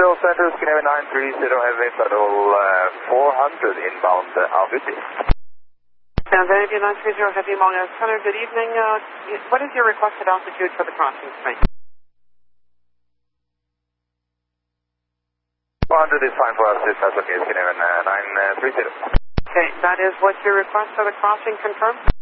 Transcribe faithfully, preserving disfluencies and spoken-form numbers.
Central Center, Scandinavia nine three zero Heavy, Paddle uh, four hundred inbound uh, altitude. Scandinavia nine three zero Heavy, Malaya Center, good evening. Uh, what is your requested altitude for the crossing space? four hundred is fine for us, if that's okay, Scandinavia nine three zero. Okay, that is what your request for the crossing confirmed?